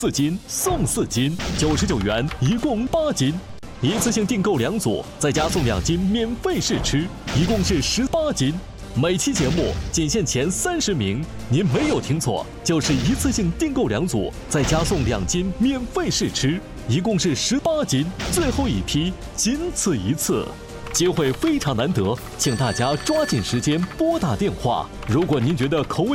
斤送4斤，99元一共8斤，一次性订购2组，再加送2斤免费试吃，一共是18斤。每期节目仅限前30名，您没有听错，就是一次性订购2组，再加送2斤免费试吃，一共是18斤，最后一批，仅此一次。机会非常难得，请大家抓紧时间拨打电话。如果您觉得口味